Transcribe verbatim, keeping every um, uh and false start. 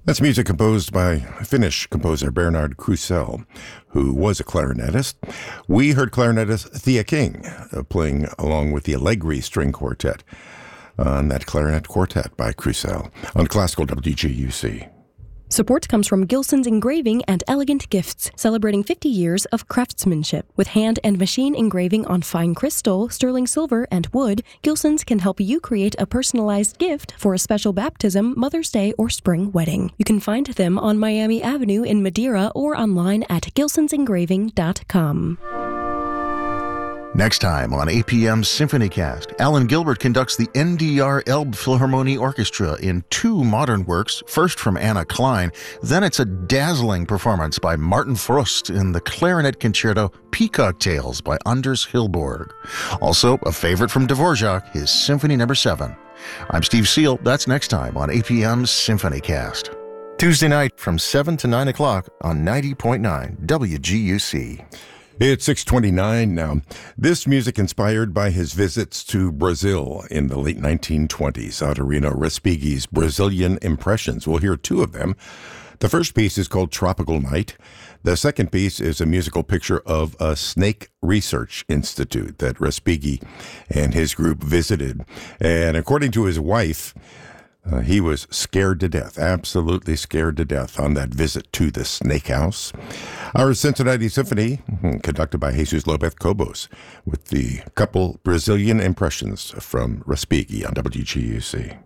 That's music composed by Finnish composer Bernard Krusell, who was a clarinetist. We heard clarinetist Thea King uh, playing along with the Allegri String Quartet on that clarinet quartet by Krusell on Classical W G U C. Support comes from Gilson's Engraving and Elegant Gifts, celebrating fifty years of craftsmanship. With hand and machine engraving on fine crystal, sterling silver, and wood, Gilson's can help you create a personalized gift for a special baptism, Mother's Day, or spring wedding. You can find them on Miami Avenue in Madeira or online at gilsons engraving dot com. Next time on A P M's SymphonyCast, Alan Gilbert conducts the N D R Elbphilharmonie Orchestra in two modern works, first from Anna Klein, then it's a dazzling performance by Martin Frost in the clarinet concerto Peacock Tales by Anders Hillborg. Also, a favorite from Dvorak, his Symphony Number seven. I'm Steve Seal. That's next time on A P M's SymphonyCast. Tuesday night from seven to nine o'clock on ninety point nine W G U C. It's six twenty-nine now. This music inspired by his visits to Brazil in the late nineteen twenties. Autorino Respighi's Brazilian Impressions. We'll hear two of them. The first piece is called Tropical Night. The second piece is a musical picture of a snake research institute that Respighi and his group visited. And according to his wife, Uh, he was scared to death, absolutely scared to death on that visit to the Snake House. Our Cincinnati Symphony, conducted by Jesus Lopez Cobos, with the couple Brazilian Impressions from Respighi on W G U C.